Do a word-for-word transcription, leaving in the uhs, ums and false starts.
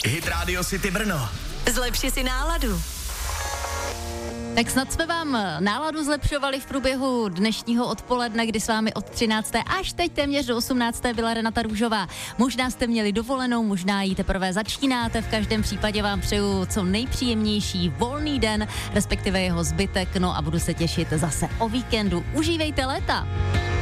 Hit Radio City Brno. Zlepši si náladu. Tak snad jsme vám náladu zlepšovali v průběhu dnešního odpoledne, kdy s vámi od třinácté až teď téměř do osmnácté byla Renata Růžová. Možná jste měli dovolenou, možná ji teprve začínáte, v každém případě vám přeju co nejpříjemnější volný den, respektive jeho zbytek, no a budu se těšit zase o víkendu. Užívejte léta!